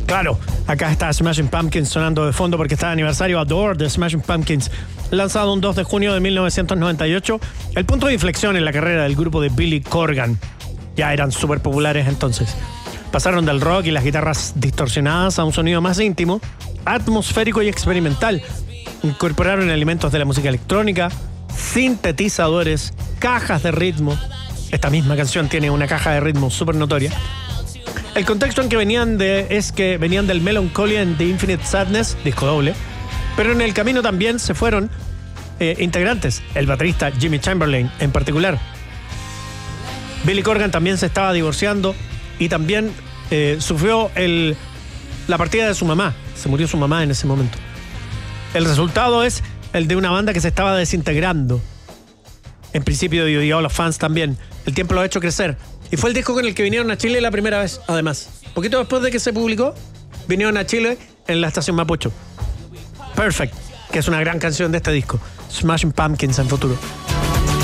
Claro, acá está Smashing Pumpkins sonando de fondo porque está de aniversario Adore de Smashing Pumpkins, lanzado un 2 de junio de 1998, el punto de inflexión en la carrera del grupo de Billy Corgan. Ya eran súper populares entonces. Pasaron del rock y las guitarras distorsionadas a un sonido más íntimo, atmosférico y experimental. Incorporaron elementos de la música electrónica, sintetizadores, cajas de ritmo. Esta misma canción tiene una caja de ritmo súper notoria. El contexto en que es que venían del Melancholy and the Infinite Sadness, disco doble, pero en el camino también se fueron integrantes, el baterista Jimmy Chamberlain en particular. Billy Corgan también se estaba divorciando y también sufrió la partida de su mamá. Se murió su mamá en ese momento. El resultado es el de una banda que se estaba desintegrando. En principio dividió a los fans también. El tiempo lo ha hecho crecer. Y fue el disco con el que vinieron a Chile la primera vez, además. Poquito después de que se publicó, vinieron a Chile en la estación Mapocho. Perfect, que es una gran canción de este disco. Smashing Pumpkins en futuro.